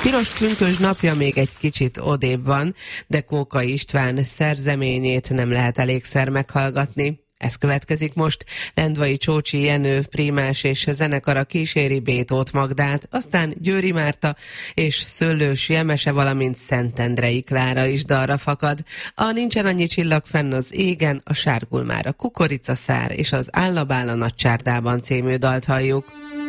Piros pünkösd napja még egy kicsit odébb van, de Kóka István szerzeményét nem lehet elégszer meghallgatni. Ez következik most. Lendvai Csócsi Jenő prímás és zenekara kíséri Bétót Magdát, aztán Győri Márta és Szőlős Jemese, valamint Szentendrei Klára is dalra fakad. A Nincsen annyi csillag fenn az égen, a Sárgul már a kukoricaszár és az Állabál a Nagycsárdában című dalt halljuk.